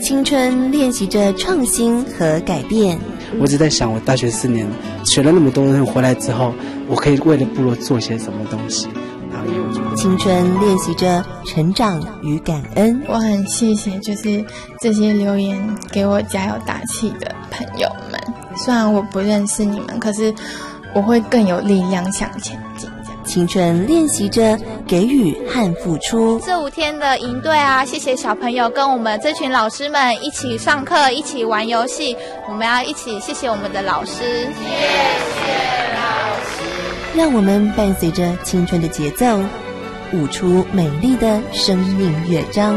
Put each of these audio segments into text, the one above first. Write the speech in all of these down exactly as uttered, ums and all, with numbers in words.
青春练习着创新和改变。 我只在想，我大学四年学了那么多人回来之后，我可以为了部落做些什么东西。 青春练习着成长与感恩。 我很谢谢就是这些留言给我加油打气的朋友们，虽然我不认识你们，可是我会更有力量向前进。 青春练习着给予和付出。 这五天的营队啊，谢谢小朋友跟我们这群老师们一起上课，一起玩游戏，我们要一起谢谢我们的老师。谢谢老师。让我们伴随着青春的节奏，舞出美丽的生命乐章。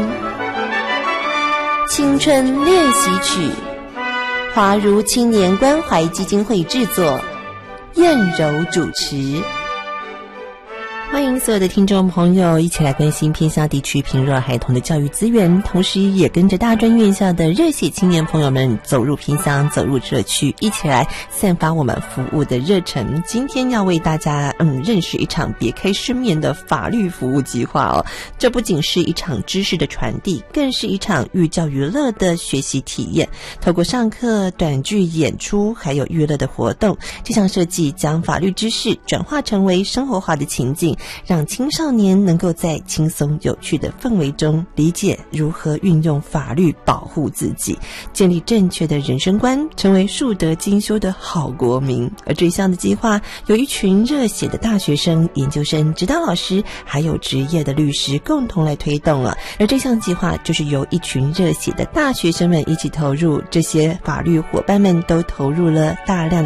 青春练习曲，华如青年关怀基金会制作，燕柔主持。欢迎所有的听众朋友一起来关心偏乡地区贫弱孩童的教育资源，同时也跟着大专院校的热血青年朋友们走入偏乡，走入社区，一起来散发我们服务的热忱。今天要为大家嗯认识一场别开生面的法律服务计划哦。这不仅是一场知识的传递，更是一场寓教于乐的学习体验。透过上课、短剧演出还有娱乐的活动，这项设计将法律知识转化成为生活化的情境，让青少年能够在轻松有趣的氛围中理解如何运用法律保护自己，建立正确的人生观，成为树德精修的好国民。而这项的计划有一群热血的大学生、研究生、指导老师还有职业的律师共同来推动了。而这项计划就是由一群热血的大学生们一起投入，这些法律伙伴们都投入了大量的